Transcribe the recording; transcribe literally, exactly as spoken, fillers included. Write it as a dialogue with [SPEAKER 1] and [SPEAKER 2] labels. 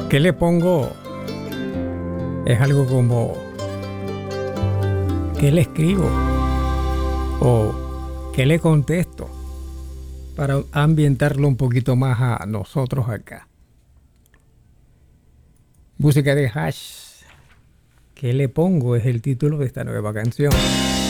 [SPEAKER 1] ¿Qué le pongo? Es algo como ¿qué le escribo? O ¿qué le contesto? Para ambientarlo un poquito más a nosotros acá. Música de Hash. ¿Qué le pongo? Es el título de esta nueva canción.